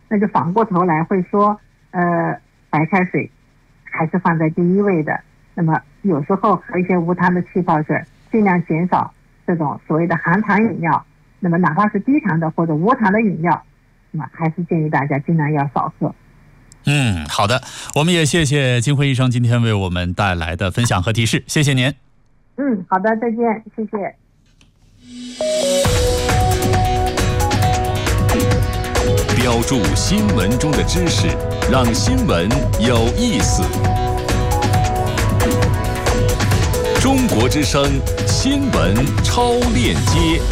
那就反过头来会说，白开水还是放在第一位的。那么有时候喝一些无糖的气泡水，尽量减少这种所谓的含糖饮料。那么哪怕是低糖的或者无糖的饮料，那么还是建议大家尽量要少喝。 好的，我们也谢谢金辉医生今天为我们带来的分享和提示，谢谢您。 好的，再见，谢谢。 标注新闻中的知识，让新闻有意思。中国之声新闻超链接，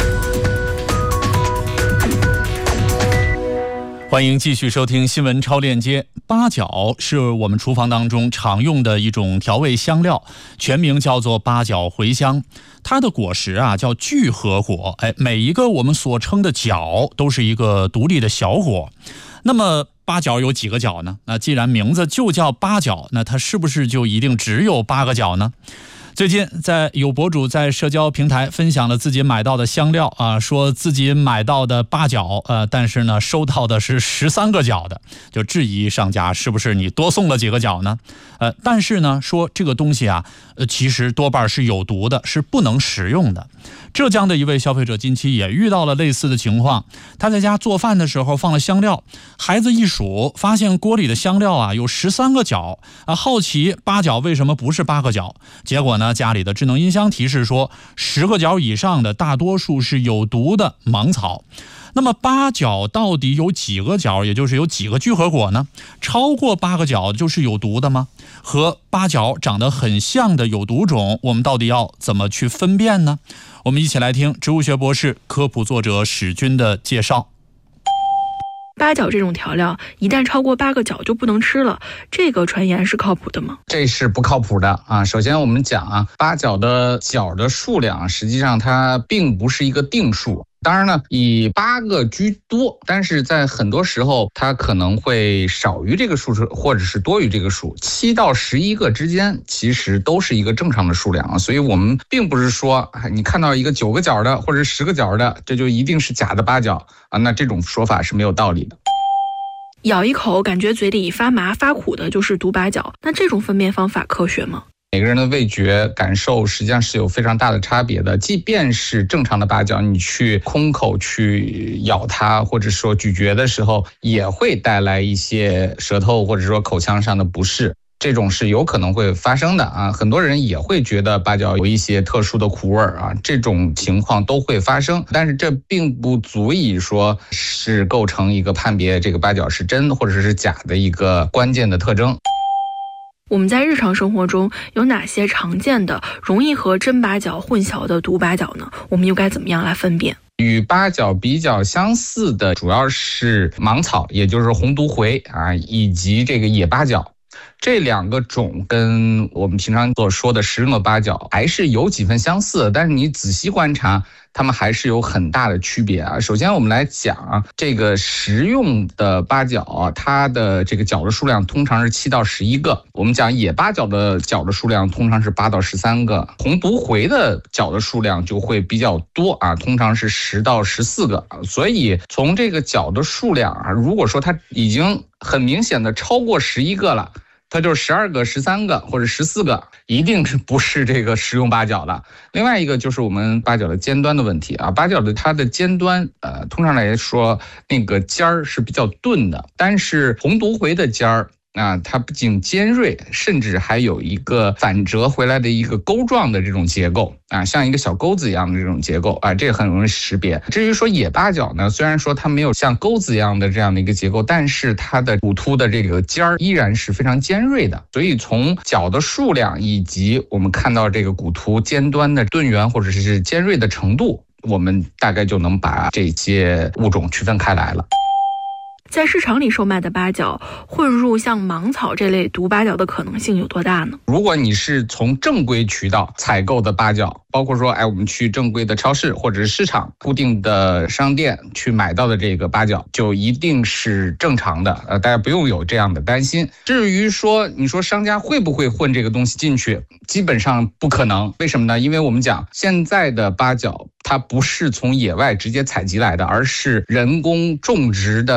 欢迎继续收听新闻超链接。八角是我们厨房当中常用的一种调味香料，全名叫做八角茴香。它的果实叫聚合果，每一个我们所称的角都是一个独立的小果。那么八角有几个角呢？那既然名字就叫八角，那它是不是就一定只有8个角呢？最近有博主在社交平台分享了自己买到的香料说自己买到的8角，但是呢收到的是13个角的，就质疑商家是不是你多送了几个角呢？但是呢说这个东西其实多半是有毒的，是不能食用的。浙江的一位消费者近期也遇到了类似的情况，他在家做饭的时候放了香料，孩子一数发现锅里的香料有13个角，好奇8角为什么不是8个角，结果呢家里的智能音箱提示说10个角以上的大多数是有毒的芒草。那么8角到底有几个角，也就是有几个聚合果呢？超过8个角就是有毒的吗？和8角长得很像的有毒种，我们到底要怎么去分辨呢？我们一起来听植物学博士、科普作者史军的介绍。 八角这种调料一旦超过8个角就不能吃了，这个传言是靠谱的吗？ 这是不靠谱的首先我们讲八角的角的数量实际上它并不是一个定数。当然呢，以8个居多，但是在很多时候它可能会少于这个数，或者是多于这个数。7到11个之间其实都是一个正常的数量所以我们并不是说你看到一个9个角的或者10个角的，这就一定是假的八角那这种说法是没有道理的。 咬一口感觉嘴里发麻发苦的就是毒八角，那这种分辨方法科学吗？ 每个人的味觉感受实际上是有非常大的差别的，即便是正常的八角，你去空口去咬它或者说咀嚼的时候，也会带来一些舌头或者说口腔上的不适，这种是有可能会发生的很多人也会觉得八角有一些特殊的苦味这种情况都会发生，但是这并不足以说是构成一个判别这个八角是真或者是假的一个关键的特征。 我们在日常生活中有哪些常见的容易和真八角混淆的毒八角呢？我们又该怎么样来分辨？ 与八角比较相似的主要是芒草，也就是红毒茴以及这个野八角。这2个种跟我们平常所说的食用的八角还是有几分相似，但是你仔细观察它们还是有很大的区别首先我们来讲这个食用的八角它的这个角的数量通常是7到11个，我们讲野八角的角的数量通常是8到13个，红毒茴的角的数量就会比较多通常是10到14个。所以从这个角的数量如果说它已经很明显的超过11个了，它就是12个、13个或者14个，一定是不是这个食用八角的。另外一个就是我们八角的尖端的问题八角的它的尖端通常来说那个尖儿是比较钝的，但是红毒茴的尖儿它不仅尖锐，甚至还有一个反折回来的一个钩状的这种结构像一个小钩子一样的这种结构这个很容易识别。至于说野八角呢，虽然说它没有像钩子一样的这样的一个结构，但是它的骨突的这个尖儿依然是非常尖锐的。所以从角的数量以及我们看到这个骨突尖端的钝圆或者是尖锐的程度，我们大概就能把这些物种区分开来了。 在市场里售卖的八角混入像芒草这类毒八角的可能性有多大呢？ 如果你是从正规渠道采购的八角，包括说我们去正规的超市或者是市场固定的商店去买到的这个八角，就一定是正常的大家不用有这样的担心。至于说你说商家会不会混这个东西进去，基本上不可能。为什么呢？因为我们讲现在的八角它不是从野外直接采集来的，而是人工种植的大面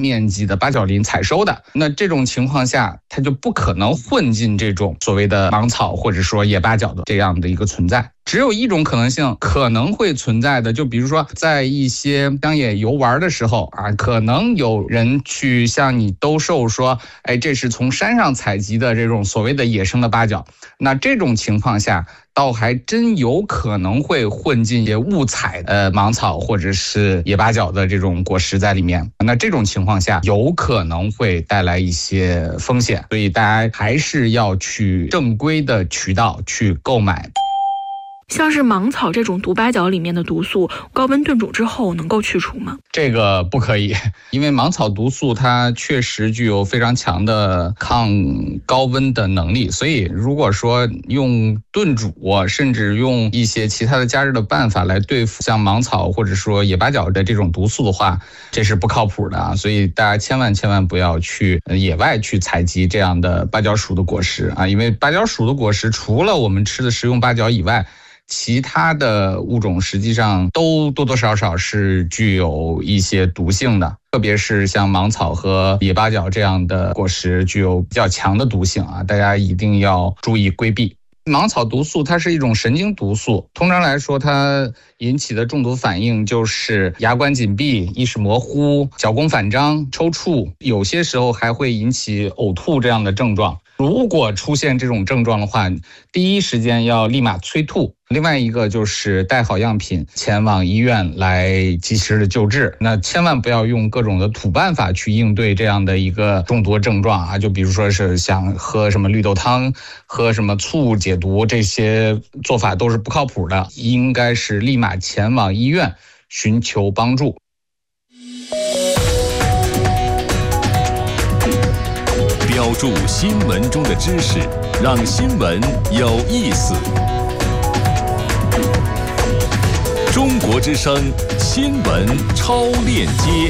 面积的八角林采收的。那这种情况下，它就不可能混进这种所谓的芒草或者说野八角的这样的一个存在。只有一种可能性可能会存在的，就比如说在一些乡野游玩的时候啊，可能有人去向你兜售说，这是从山上采集的这种所谓的野生的八角。那这种情况下，倒还真有可能会混进一些误采芒草或者是野八角的这种果实在里面。那这种情况下，有可能会带来一些风险，所以大家还是要去正规的渠道去购买。 像是芒草这种毒八角里面的毒素，高温炖煮之后能够去除吗？ 这个不可以，因为芒草毒素它确实具有非常强的抗高温的能力，所以如果说用炖煮，甚至用一些其他的加热的办法来对付像芒草或者说野八角的这种毒素的话，这是不靠谱的啊！所以大家千万不要去野外去采集这样的八角属的果实啊，因为八角属的果实除了我们吃的食用八角以外，其他的物种实际上都多多少少是具有一些毒性的，特别是像芒草和野八角这样的果实具有比较强的毒性啊，大家一定要注意规避。芒草毒素它是一种神经毒素，通常来说它引起的中毒反应就是牙关紧闭、意识模糊、脚弓反张、抽搐，有些时候还会引起呕吐这样的症状。如果出现这种症状的话，第一时间要立马催吐，另外一个就是带好样品前往医院来及时的救治。那千万不要用各种的土办法去应对这样的一个中毒症状啊，就比如说是想喝什么绿豆汤、喝什么醋解毒，这些做法都是不靠谱的，应该是立马前往医院寻求帮助。 标注新闻中的知识，让新闻有意思。中国之声新闻超链接。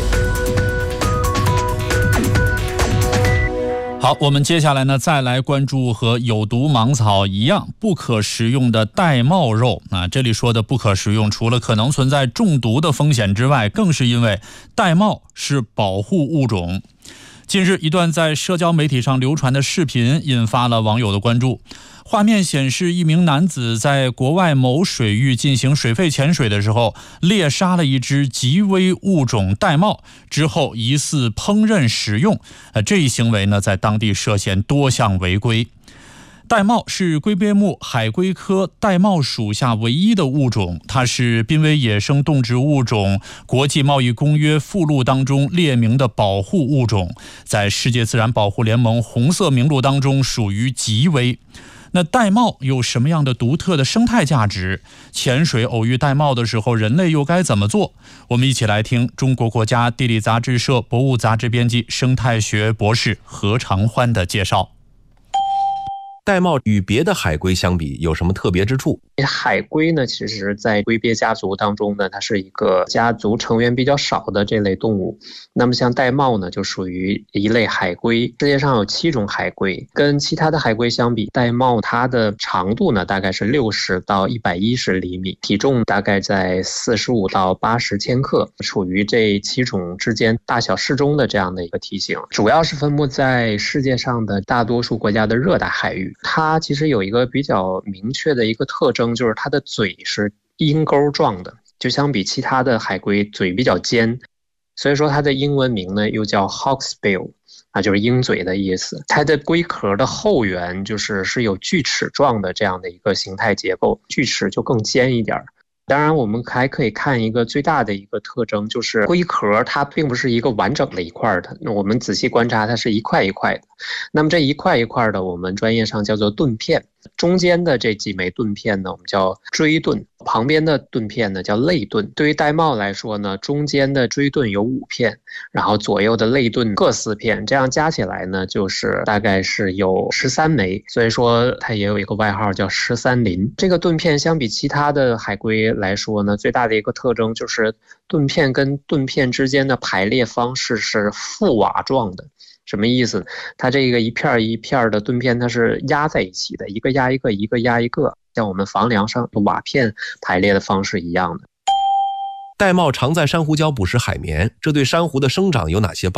好，我们接下来呢，再来关注和有毒芒草一样不可食用的玳瑁肉。这里说的不可食用，除了可能存在中毒的风险之外，更是因为玳瑁是保护物种。近日，一段在社交媒体上流传的视频引发了网友的关注。画面显示，一名男子在国外某水域进行水肺潜水的时候，猎杀了一只极危物种玳瑁，之后疑似烹饪食用。这一行为呢，在当地涉嫌多项违规。玳瑁是龟鳖目海龟科玳瑁属下唯一的物种，它是濒危野生动植物种国际贸易公约附录当中列明的保护物种，在世界自然保护联盟红色名录当中属于极危。那玳瑁有什么样的独特的生态价值？潜水偶遇玳瑁的时候，人类又该怎么做？我们一起来听中国国家地理杂志社博物杂志编辑、生态学博士何长欢的介绍。 玳瑁与别的海龟相比有什么特别之处？ 海龟呢，其实在龟鳖家族当中呢，它是一个家族成员比较少的这类动物。那么像玳瑁呢，就属于一类海龟。世界上有7种海龟，跟其他的海龟相比，玳瑁它的长度呢大概是60到110厘米，体重大概在45到80千克，处于这7种之间大小适中的这样的一个体型。主要是分布在世界上的大多数国家的热带海域。它其实有一个比较明确的一个特征，就是它的嘴是鹰钩状的，就相比其他的海龟嘴比较尖，所以说它的英文名呢又叫 hawksbill， 就是鹰嘴的意思。它的龟壳的后缘是有锯齿状的这样的一个形态结构，锯齿就更尖一点。当然我们还可以看一个最大的一个特征，就是龟壳它并不是一个完整的一块的，那我们仔细观察它是一块一块的。那么这一块一块的我们专业上叫做盾片，中间的这几枚盾片呢我们叫锥盾，旁边的盾片呢叫肋盾。对于玳瑁来说呢，中间的锥盾有5片，然后左右的肋盾各4片，这样加起来呢就是大概是有13枚，所以说它也有一个外号叫13鳞。这个盾片相比其他的海龟来说呢，最大的一个特征就是盾片跟盾片之间的排列方式是覆瓦状的。什么意思？它这个一片一片的盾片它是压在一起的，一个压一个，一个压一个，像我们房梁上的瓦片排列的方式一样的。 玳瑁常在珊瑚礁捕食海绵，这对珊瑚的生长有哪些帮助？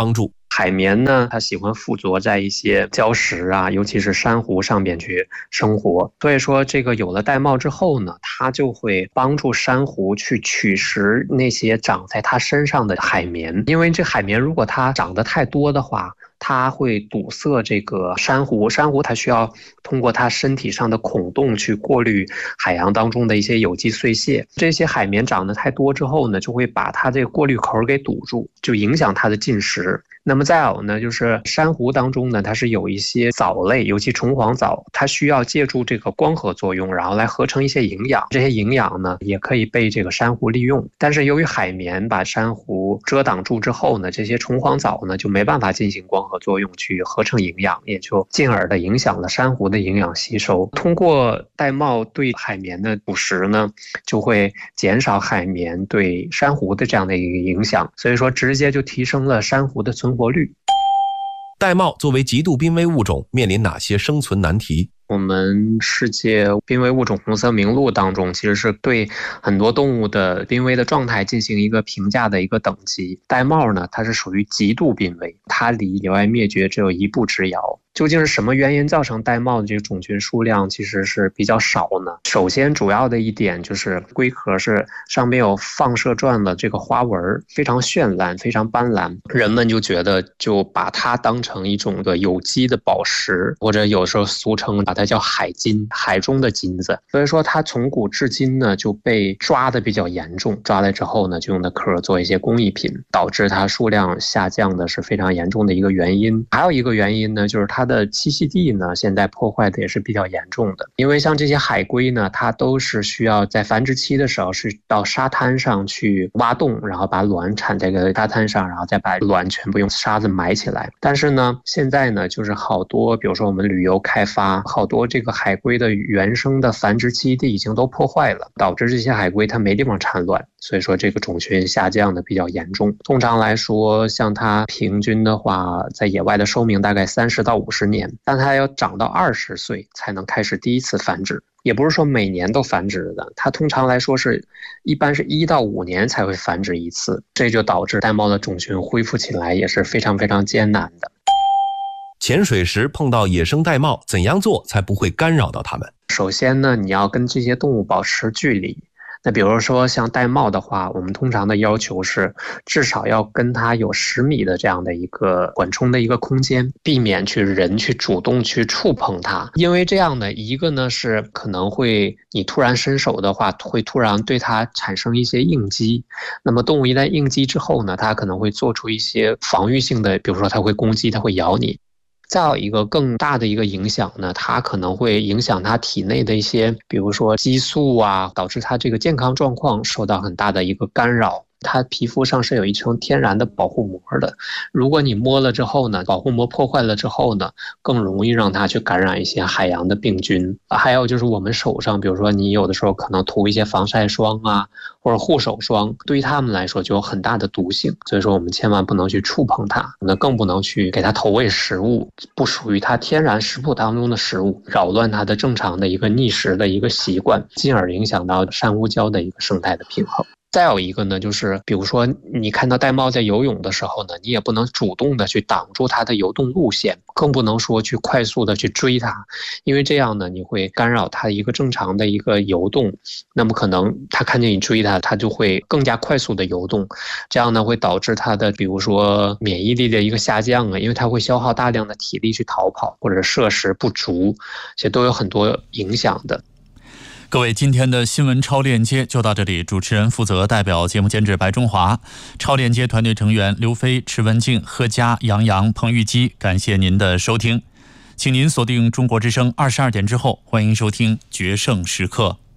海绵呢，它喜欢附着在一些礁石啊，尤其是珊瑚上边去生活。所以说，这个有了玳瑁之后呢，它就会帮助珊瑚去取食那些长在它身上的海绵。因为这海绵如果它长得太多的话，它会堵塞这个珊瑚，珊瑚它需要通过它身体上的孔洞去过滤海洋当中的一些有机碎屑。这些海绵长得太多之后呢，就会把它这个过滤口给堵住，就影响它的进食。那么再有呢，就是珊瑚当中呢，它是有一些藻类，尤其虫黄藻，它需要借助这个光合作用，然后来合成一些营养。这些营养呢，也可以被这个珊瑚利用。但是由于海绵把珊瑚遮挡住之后呢，这些虫黄藻呢就没办法进行光合作用去合成营养，也就进而的影响了珊瑚的营养吸收。通过玳瑁对海绵的捕食呢，就会减少海绵对珊瑚的这样的一个影响，所以说直接就提升了珊瑚的存活率。 玳瑁作为极度濒危物种，面临哪些生存难题？ 我们世界濒危物种红色名录当中，其实是对很多动物的濒危的状态进行一个评价的一个等级。玳瑁呢，它是属于极度濒危，它离野外灭绝只有一步之遥。究竟是什么原因造成玳瑁的这个种群数量其实是比较少呢？首先主要的一点就是龟壳是上面有放射状的这个花纹，非常绚烂，非常斑斓，人们就觉得就把它当成一种的有机的宝石，或者有时候俗称把它叫海金，海中的金子。所以说它从古至今呢就被抓的比较严重，抓来之后呢就用的壳做一些工艺品，导致它数量下降的是非常严重的一个原因。还有一个原因呢，就是它的栖息地呢现在破坏的也是比较严重的。因为像这些海龟呢，它都是需要在繁殖期的时候是到沙滩上去挖洞，然后把卵产在这个沙滩上，然后再把卵全部用沙子埋起来。但是呢现在呢就是好多比如说我们旅游开发，好多这个海龟的原生的繁殖基地已经都破坏了，导致这些海龟它没地方产卵，所以说这个种群下降的比较严重。通常来说，像它平均的话在野外的寿命大概30到50年，但它要长到20岁才能开始第一次繁殖，也不是说每年都繁殖的，它通常来说是一般是1到5年才会繁殖一次，这就导致玳瑁的种群恢复起来也是非常非常艰难的。 潜水时碰到野生玳瑁，怎样做才不会干扰到它们？ 首先呢，你要跟这些动物保持距离。那比如说像玳瑁的话，我们通常的要求是至少要跟它有10米的这样的一个缓冲的一个空间，避免人去主动去触碰它。因为这样的一个呢是可能会你突然伸手的话会突然对它产生一些应激，那么动物一旦应激之后呢，它可能会做出一些防御性的，比如说它会攻击，它会咬你。再有一个更大的一个影响呢，它可能会影响它体内的一些比如说激素啊，导致它这个健康状况受到很大的一个干扰。它皮肤上是有一层天然的保护膜的，如果你摸了之后呢，保护膜破坏了之后呢，更容易让它去感染一些海洋的病菌。还有就是我们手上，比如说你有的时候可能涂一些防晒霜啊，或者护手霜，对于它们来说就有很大的毒性，所以说我们千万不能去触碰它，那更不能去给它投喂食物，不属于它天然食谱当中的食物，扰乱它的正常的一个觅食的一个习惯，进而影响到珊瑚礁的一个生态的平衡。再有一个呢，就是比如说你看到玳瑁在游泳的时候呢，你也不能主动的去挡住它的游动路线，更不能说去快速的去追它，因为这样呢你会干扰它一个正常的一个游动，那么可能它看见你追它，它就会更加快速的游动，这样呢会导致它的比如说免疫力的一个下降啊，因为它会消耗大量的体力去逃跑，或者摄食不足，这都有很多影响的。 各位，今天的新闻超链接就到这里，主持人负责代表节目监制白中华，超链接团队成员刘飞、池文静、贺佳、杨洋、彭玉基，感谢您的收听，请您锁定中国之声22点之后，欢迎收听决胜时刻。